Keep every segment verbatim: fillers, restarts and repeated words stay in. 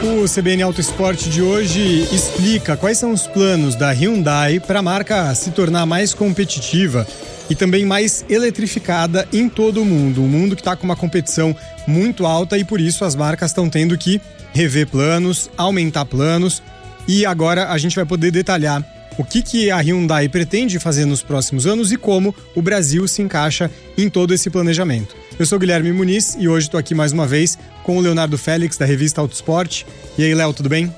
O C B N Auto Esporte de hoje explica quais são os planos da Hyundai para a marca se tornar mais competitiva e também mais eletrificada em todo o mundo. Um mundo que está com uma competição muito alta e por isso as marcas estão tendo que rever planos, aumentar planos. E agora a gente vai poder detalhar o que, que a Hyundai pretende fazer nos próximos anos e como o Brasil se encaixa em todo esse planejamento. Eu sou o Guilherme Muniz e hoje estou aqui mais uma vez com o Leonardo Félix, da revista Auto Esporte. E aí, Léo, tudo bem?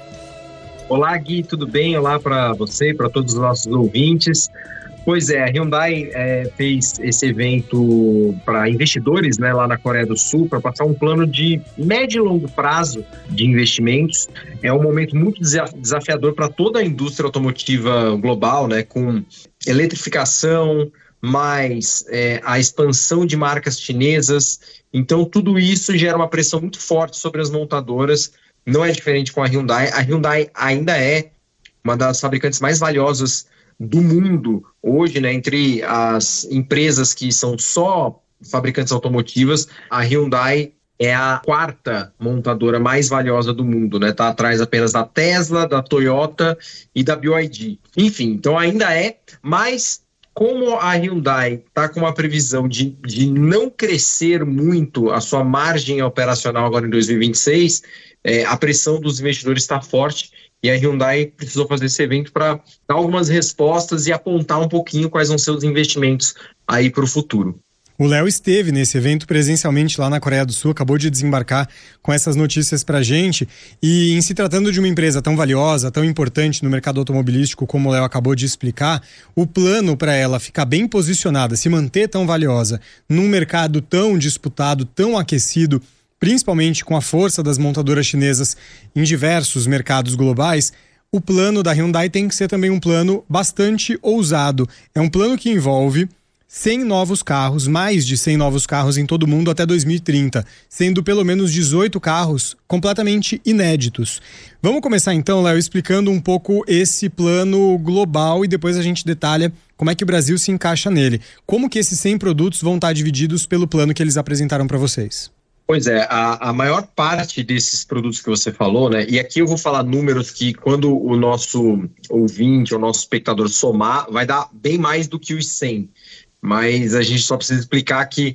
Olá, Gui, tudo bem? Olá para você e para todos os nossos ouvintes. Pois é, a Hyundai é, fez esse evento para investidores, né, lá na Coreia do Sul, para passar um plano de médio e longo prazo de investimentos. É um momento muito desafiador para toda a indústria automotiva global, né, com eletrificação, mais é, a expansão de marcas chinesas. Então, tudo isso gera uma pressão muito forte sobre as montadoras. Não é diferente com a Hyundai. A Hyundai ainda é uma das fabricantes mais valiosas do mundo hoje, né? Entre as empresas que são só fabricantes automotivas, a Hyundai é a quarta montadora mais valiosa do mundo, né? Tá atrás apenas da Tesla, da Toyota e da B Y D. Enfim, então ainda é, mas como a Hyundai está com uma previsão de, de não crescer muito a sua margem operacional agora em dois mil e vinte e seis, é, a pressão dos investidores está forte e a Hyundai precisou fazer esse evento para dar algumas respostas e apontar um pouquinho quais vão ser os investimentos aí para o futuro. O Léo esteve nesse evento presencialmente lá na Coreia do Sul, acabou de desembarcar com essas notícias pra gente. E em se tratando de uma empresa tão valiosa, tão importante no mercado automobilístico, como o Léo acabou de explicar, o plano para ela ficar bem posicionada, se manter tão valiosa, num mercado tão disputado, tão aquecido, principalmente com a força das montadoras chinesas em diversos mercados globais, o plano da Hyundai tem que ser também um plano bastante ousado. É um plano que envolve cem novos carros, mais de cem novos carros em todo o mundo até dois mil e trinta, sendo pelo menos dezoito carros completamente inéditos. Vamos começar então, Léo, explicando um pouco esse plano global e depois a gente detalha como é que o Brasil se encaixa nele. Como que esses cem produtos vão estar divididos pelo plano que eles apresentaram para vocês? Pois é, a, a maior parte desses produtos que você falou, né, e aqui eu vou falar números que quando o nosso ouvinte, o nosso espectador somar, vai dar bem mais do que os cem. Mas a gente só precisa explicar que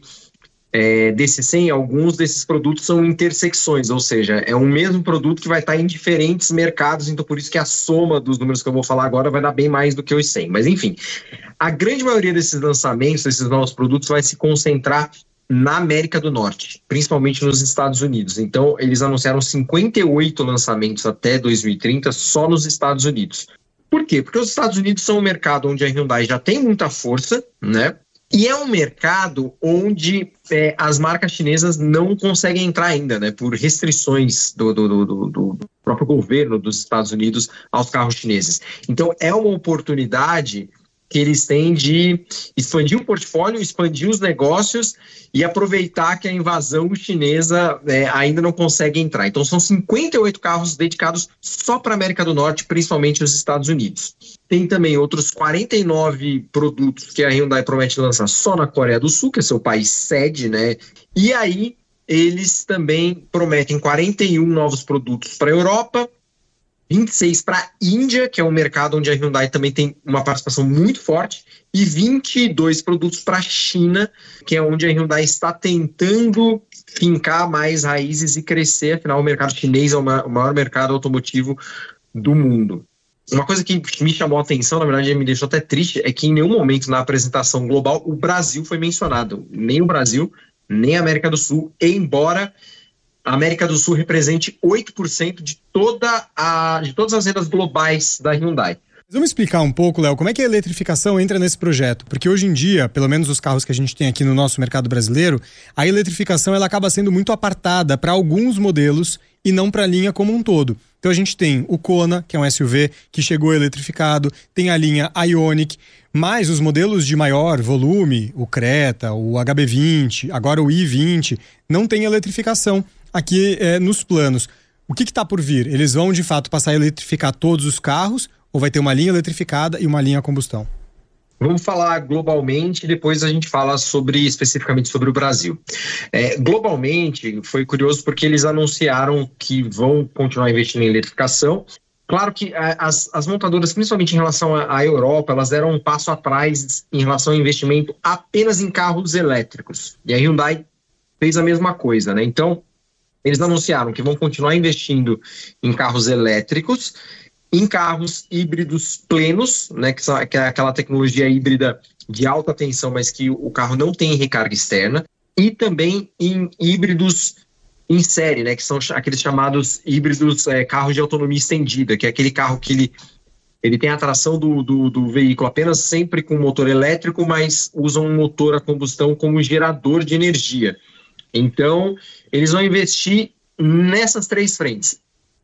é, desses cem, alguns desses produtos são intersecções, ou seja, é um mesmo produto que vai estar em diferentes mercados, então por isso que a soma dos números que eu vou falar agora vai dar bem mais do que os cem. Mas enfim, a grande maioria desses lançamentos, desses novos produtos, vai se concentrar na América do Norte, principalmente nos Estados Unidos. Então eles anunciaram cinquenta e oito lançamentos até dois mil e trinta só nos Estados Unidos. Por quê? Porque os Estados Unidos são um mercado onde a Hyundai já tem muita força, né? E é um mercado onde é, as marcas chinesas não conseguem entrar ainda, né? Por restrições do, do, do, do próprio governo dos Estados Unidos aos carros chineses. Então é uma oportunidade que eles têm de expandir o portfólio, expandir os negócios e aproveitar que a invasão chinesa é, ainda não consegue entrar. Então são cinquenta e oito carros dedicados só para a América do Norte, principalmente os Estados Unidos. Tem também outros quarenta e nove produtos que a Hyundai promete lançar só na Coreia do Sul, que é seu país sede, né? E aí eles também prometem quarenta e um novos produtos para a Europa, vinte e seis para a Índia, que é um mercado onde a Hyundai também tem uma participação muito forte, e vinte e dois produtos para a China, que é onde a Hyundai está tentando fincar mais raízes e crescer. Afinal, o mercado chinês é o maior mercado automotivo do mundo. Uma coisa que me chamou a atenção, na verdade me deixou até triste, é que em nenhum momento na apresentação global o Brasil foi mencionado. Nem o Brasil, nem a América do Sul, embora a América do Sul represente oito por cento de, toda a, de todas as vendas globais da Hyundai. Vamos explicar um pouco, Léo, como é que a eletrificação entra nesse projeto? Porque hoje em dia, pelo menos os carros que a gente tem aqui no nosso mercado brasileiro, a eletrificação ela acaba sendo muito apartada para alguns modelos e não para a linha como um todo. Então a gente tem o Kona, que é um S U V que chegou eletrificado, tem a linha Ioniq, mas os modelos de maior volume, o Creta, o H B vinte, agora o i vinte, não tem eletrificação aqui é, nos planos. O que está por vir? Eles vão de fato passar a eletrificar todos os carros ou vai ter uma linha eletrificada e uma linha a combustão? Vamos falar globalmente, depois a gente fala sobre especificamente sobre o Brasil. É, globalmente, foi curioso porque eles anunciaram que vão continuar investindo em eletrificação. Claro que as, as montadoras, principalmente em relação à Europa, elas deram um passo atrás em relação ao investimento apenas em carros elétricos. E a Hyundai fez a mesma coisa, né? Então, eles anunciaram que vão continuar investindo em carros elétricos, em carros híbridos plenos, né, que, são, que é aquela tecnologia híbrida de alta tensão, mas que o carro não tem recarga externa, e também em híbridos em série, né, que são aqueles chamados híbridos é, carros de autonomia estendida, que é aquele carro que ele, ele tem a tração do, do, do veículo apenas sempre com motor elétrico, mas usa um motor a combustão como gerador de energia. Então, eles vão investir nessas três frentes.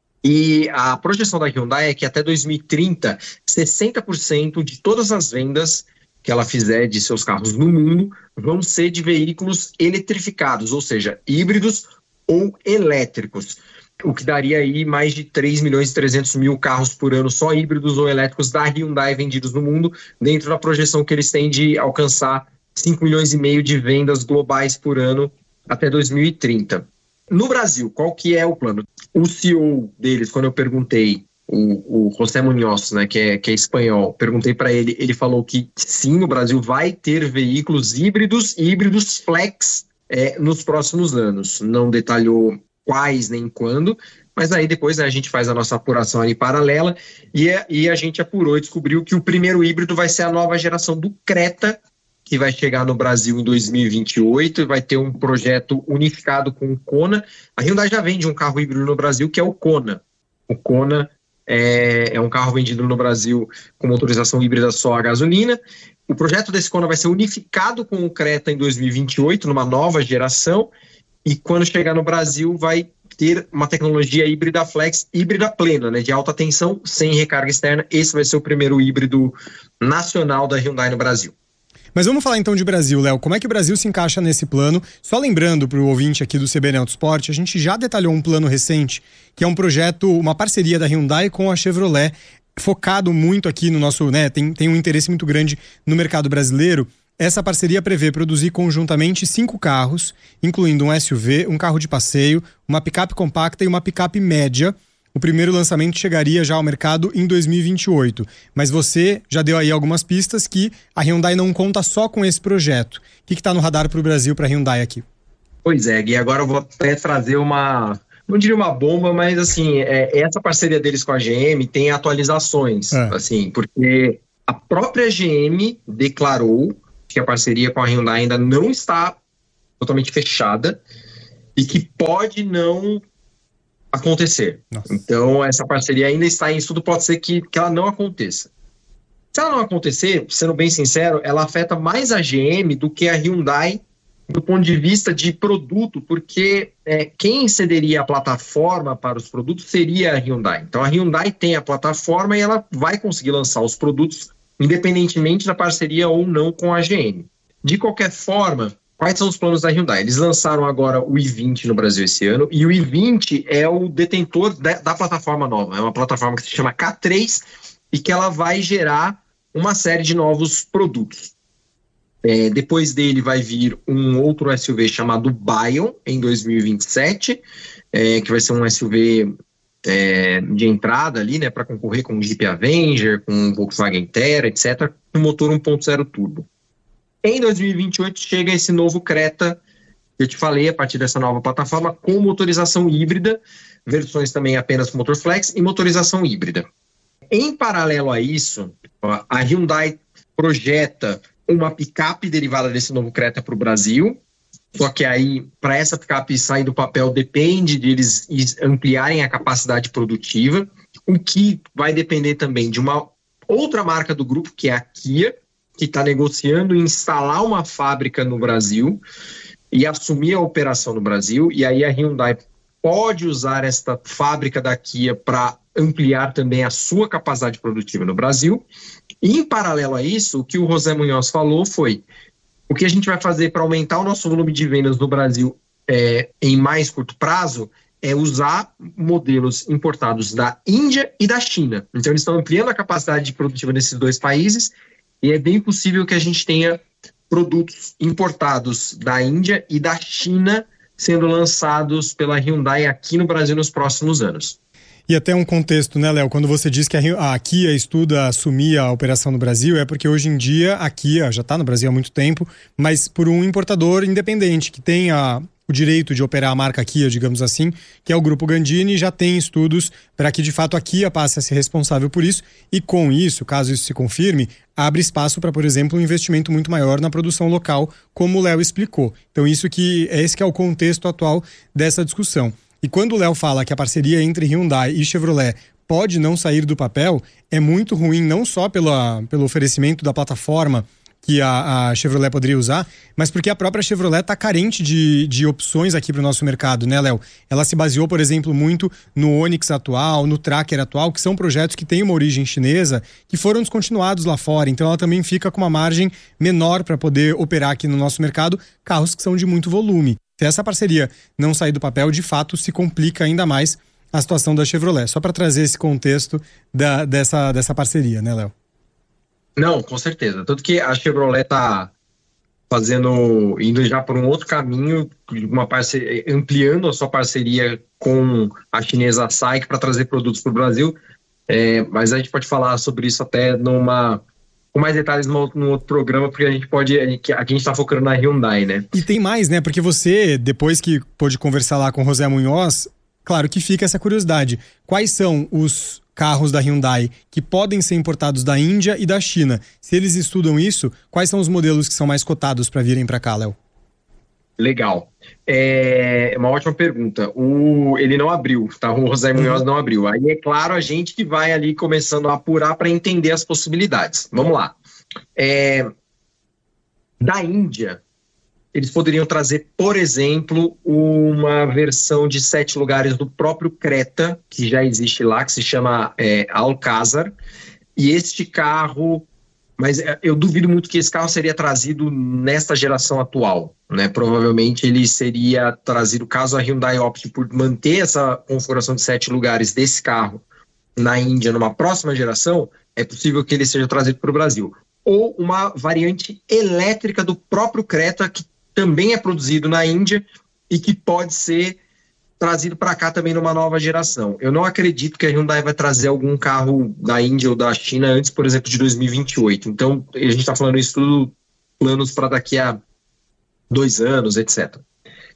E a projeção da Hyundai é que até dois mil e trinta, sessenta por cento de todas as vendas que ela fizer de seus carros no mundo vão ser de veículos eletrificados, ou seja, híbridos ou elétricos, o que daria aí mais de três milhões e trezentos mil carros por ano só híbridos ou elétricos da Hyundai vendidos no mundo, dentro da projeção que eles têm de alcançar cinco milhões e meio de vendas globais por ano até dois mil e trinta. No Brasil, qual que é o plano? O C E O deles, quando eu perguntei, o, o José Munhoz, né, que, é, que é espanhol, perguntei para ele, ele falou que sim, o Brasil vai ter veículos híbridos e híbridos flex é, nos próximos anos. Não detalhou quais nem quando, mas aí depois, né, a gente faz a nossa apuração ali paralela e, e a gente apurou e descobriu que o primeiro híbrido vai ser a nova geração do Creta, que vai chegar no Brasil em dois mil e vinte e oito e vai ter um projeto unificado com o Kona. A Hyundai já vende um carro híbrido no Brasil, que é o Kona. O Kona é, é um carro vendido no Brasil com motorização híbrida só a gasolina. O projeto desse Kona vai ser unificado com o Creta em dois mil e vinte e oito, numa nova geração, e quando chegar no Brasil vai ter uma tecnologia híbrida flex, híbrida plena, né, de alta tensão, sem recarga externa. Esse vai ser o primeiro híbrido nacional da Hyundai no Brasil. Mas vamos falar então de Brasil, Léo. Como é que o Brasil se encaixa nesse plano? Só lembrando para o ouvinte aqui do C B N Autosport, a gente já detalhou um plano recente, que é um projeto, uma parceria da Hyundai com a Chevrolet, focado muito aqui no nosso, né, tem, tem um interesse muito grande no mercado brasileiro. Essa parceria prevê produzir conjuntamente cinco carros, incluindo um S U V, um carro de passeio, uma picape compacta e uma picape média. O primeiro lançamento chegaria já ao mercado em dois mil e vinte e oito, mas você já deu aí algumas pistas que a Hyundai não conta só com esse projeto. O que está no radar para o Brasil, para a Hyundai aqui? Pois é, Gui, agora eu vou até trazer uma, não diria uma bomba, mas assim, é, essa parceria deles com a G M tem atualizações, é. assim, porque a própria G M declarou que a parceria com a Hyundai ainda não está totalmente fechada e que pode não acontecer. Nossa. Então, essa parceria ainda está em estudo, pode ser que, que ela não aconteça. Se ela não acontecer, sendo bem sincero, ela afeta mais a G M do que a Hyundai do ponto de vista de produto, porque é, quem cederia a plataforma para os produtos seria a Hyundai. Então, a Hyundai tem a plataforma e ela vai conseguir lançar os produtos independentemente da parceria ou não com a G M. De qualquer forma, quais são os planos da Hyundai? Eles lançaram agora o i vinte no Brasil esse ano, e o i vinte é o detentor da, da plataforma nova. É uma plataforma que se chama K três e que ela vai gerar uma série de novos produtos. É, depois dele vai vir um outro S U V chamado Bion em dois mil e vinte e sete, é, que vai ser um S U V é, de entrada ali, né, para concorrer com o Jeep Avenger, com o Volkswagen Terra, etcétera, com motor um ponto zero turbo. Em dois mil e vinte e oito chega esse novo Creta, que eu te falei, a partir dessa nova plataforma, com motorização híbrida, versões também apenas com motor flex e motorização híbrida. Em paralelo a isso, a Hyundai projeta uma picape derivada desse novo Creta para o Brasil, só que aí, para essa picape sair do papel, depende de eles ampliarem a capacidade produtiva, o que vai depender também de uma outra marca do grupo, que é a Kia, que está negociando instalar uma fábrica no Brasil e assumir a operação no Brasil, e aí a Hyundai pode usar esta fábrica da Kia para ampliar também a sua capacidade produtiva no Brasil. E, em paralelo a isso, o que o José Munhoz falou foi: o que a gente vai fazer para aumentar o nosso volume de vendas no Brasil é, em mais curto prazo é usar modelos importados da Índia e da China. Então, eles estão ampliando a capacidade produtiva desses dois países E é bem possível que a gente tenha produtos importados da Índia e da China sendo lançados pela Hyundai aqui no Brasil nos próximos anos. E até um contexto, né, Léo? Quando você diz que a Kia estuda assumir a operação no Brasil, é porque hoje em dia a Kia já está no Brasil há muito tempo, mas por um importador independente que tem a, o direito de operar a marca Kia, digamos assim, que é o Grupo Gandini, já tem estudos para que de fato a Kia passe a ser responsável por isso e com isso, caso isso se confirme, abre espaço para, por exemplo, um investimento muito maior na produção local, como o Léo explicou. Então isso que é esse que é o contexto atual dessa discussão. E quando o Léo fala que a parceria entre Hyundai e Chevrolet pode não sair do papel, é muito ruim não só pela, pelo oferecimento da plataforma que a, a Chevrolet poderia usar, mas porque a própria Chevrolet está carente de, de opções aqui para o nosso mercado, né, Léo? Ela se baseou, por exemplo, muito no Onix atual, no Tracker atual, que são projetos que têm uma origem chinesa, que foram descontinuados lá fora. Então ela também fica com uma margem menor para poder operar aqui no nosso mercado carros que são de muito volume. Se essa parceria não sair do papel, de fato se complica ainda mais a situação da Chevrolet. Só para trazer esse contexto da, dessa, dessa parceria, né, Léo? Não, com certeza. Tanto que a Chevrolet está fazendo, indo já por um outro caminho, uma parceria, ampliando a sua parceria com a chinesa SAIC para trazer produtos para o Brasil. É, mas a gente pode falar sobre isso até numa... com mais detalhes no outro, no outro programa, porque a gente pode... Aqui a gente está focando na Hyundai, né? E tem mais, né? Porque você, depois que pôde conversar lá com o José Munhoz, claro que fica essa curiosidade. Quais são os carros da Hyundai que podem ser importados da Índia e da China? Se eles estudam isso, quais são os modelos que são mais cotados para virem para cá, Léo? Legal. É uma ótima pergunta. O, ele não abriu, tá? O José Munhoz uhum. não abriu. Aí é claro a gente que vai ali começando a apurar para entender as possibilidades. Vamos lá. É, da Índia, eles poderiam trazer, por exemplo, uma versão de sete lugares do próprio Creta, que já existe lá, que se chama é, Alcazar. E este carro... Mas eu duvido muito que esse carro seria trazido nesta geração atual, né? Provavelmente ele seria trazido, caso a Hyundai opte por manter essa configuração de sete lugares desse carro na Índia numa próxima geração, é possível que ele seja trazido para o Brasil. Ou uma variante elétrica do próprio Creta, que também é produzido na Índia e que pode ser trazido para cá também numa nova geração. Eu não acredito que a Hyundai vai trazer algum carro da Índia ou da China antes, por exemplo, de dois mil e vinte e oito. Então, a gente está falando isso tudo, planos para daqui a dois anos, etcétera.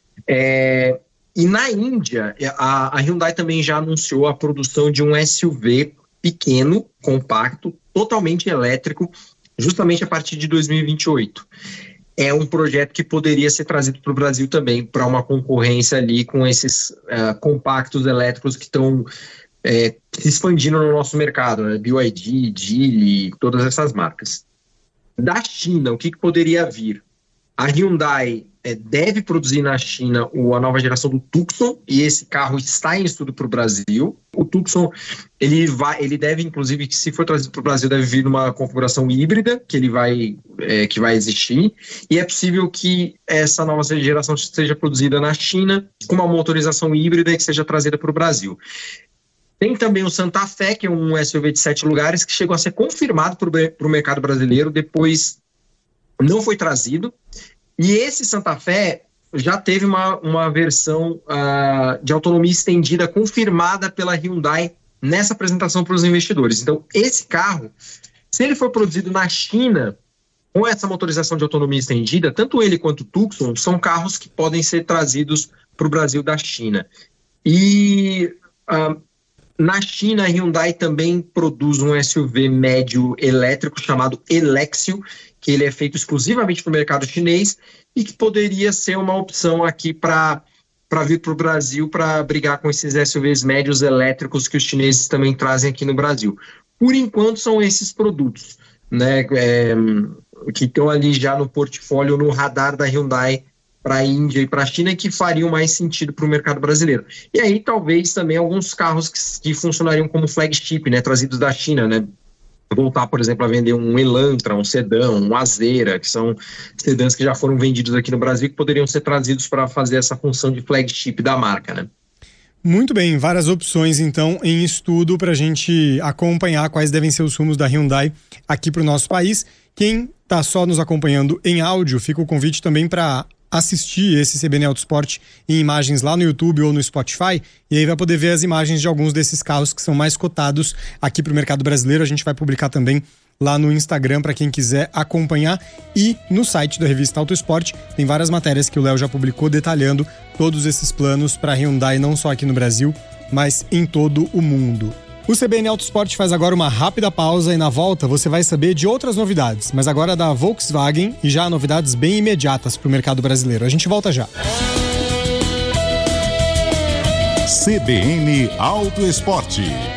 É, e na Índia, a, a Hyundai também já anunciou a produção de um S U V pequeno, compacto, totalmente elétrico, justamente a partir de dois mil e vinte e oito. É um projeto que poderia ser trazido para o Brasil também, para uma concorrência ali com esses uh, compactos elétricos que estão é, se expandindo no nosso mercado, né? B Y D, Geely, todas essas marcas. Da China, o que, que poderia vir? A Hyundai é, deve produzir na China o, a nova geração do Tucson, e esse carro está em estudo para o Brasil. O Tucson, ele, vai, ele deve, inclusive, se for trazido para o Brasil, deve vir numa configuração híbrida, que, ele vai, é, que vai existir, e é possível que essa nova geração seja produzida na China, com uma motorização híbrida e que seja trazida para o Brasil. Tem também o Santa Fe, que é um S U V de sete lugares, que chegou a ser confirmado para o mercado brasileiro, depois não foi trazido, e esse Santa Fe já teve uma, uma versão uh, de autonomia estendida confirmada pela Hyundai nessa apresentação para os investidores. Então, esse carro, se ele for produzido na China, com essa motorização de autonomia estendida, tanto ele quanto o Tucson são carros que podem ser trazidos para o Brasil da China. E uh, na China, a Hyundai também produz um S U V médio elétrico chamado Elexio, que ele é feito exclusivamente para o mercado chinês e que poderia ser uma opção aqui para para vir para o Brasil para brigar com esses S U Vs médios elétricos que os chineses também trazem aqui no Brasil. Por enquanto são esses produtos, né, é, que estão ali já no portfólio, no radar da Hyundai para a Índia e para a China, que fariam mais sentido para o mercado brasileiro. E aí talvez também alguns carros que, que funcionariam como flagship, né, trazidos da China, né? Voltar, por exemplo, a vender um Elantra, um sedã, um Azera, que são sedãs que já foram vendidos aqui no Brasil, que poderiam ser trazidos para fazer essa função de flagship da marca, né? Muito bem, várias opções então em estudo para a gente acompanhar quais devem ser os rumos da Hyundai aqui para o nosso país. Quem está só nos acompanhando em áudio, fica o convite também para assistir esse C B N Autosport em imagens lá no YouTube ou no Spotify, e aí vai poder ver as imagens de alguns desses carros que são mais cotados aqui para o mercado brasileiro. A gente vai publicar também lá no Instagram para quem quiser acompanhar, e no site da revista Autosport tem várias matérias que o Léo já publicou detalhando todos esses planos para a Hyundai, não só aqui no Brasil, mas em todo o mundo. O C B N Autosport faz agora uma rápida pausa e na volta você vai saber de outras novidades, mas agora da Volkswagen, e já novidades bem imediatas para o mercado brasileiro. A gente volta já. C B N Autosport.